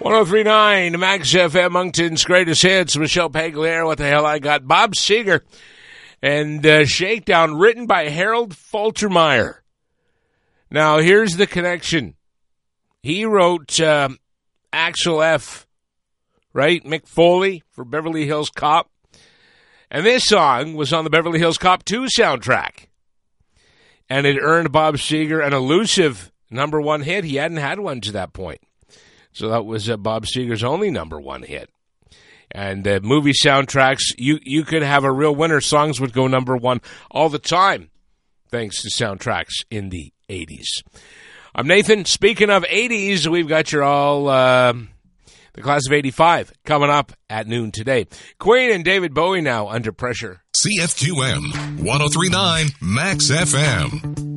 103.9 Max FM, Moncton's greatest hits. Michelle Pegler, What the Hell I Got. Bob Seger and Shakedown, written by Harold Faltermeyer. Now, here's the connection. He wrote Axel F., right? Mick Foley for Beverly Hills Cop. And this song was on the Beverly Hills Cop 2 soundtrack. And it earned Bob Seger an elusive number one hit. He hadn't had one to that point. So that was Bob Seger's only number one hit. And movie soundtracks, you could have a real winner. Songs would go number one all the time, thanks to soundtracks in the 80s. I'm Nathan. Speaking of 80s, we've got your the class of 85 coming up at noon today. Queen and David Bowie now, Under Pressure. CFQM 103.9 Max FM.